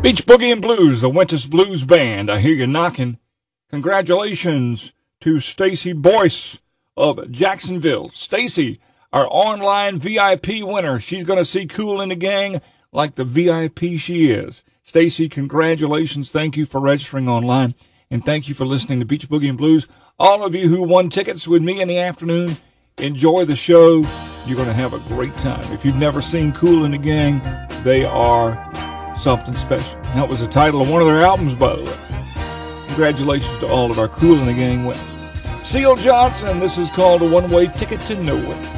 Beach Boogie and Blues, the Winters Blues Band. I hear you knocking. Congratulations to Stacy Boyce of Jacksonville. Stacy, our online VIP winner. She's going to see Kool and the Gang like the VIP she is. Stacy, congratulations. Thank you for registering online, and thank you for listening to Beach Boogie and Blues. All of you who won tickets with me in the afternoon, enjoy the show. You're going to have a great time. If you've never seen Kool and the Gang, they are something special. That was the title of one of their albums, by the way. Congratulations to all of our Kool and the Gang winners. Seal Johnson, this is called A One-Way Ticket to Nowhere.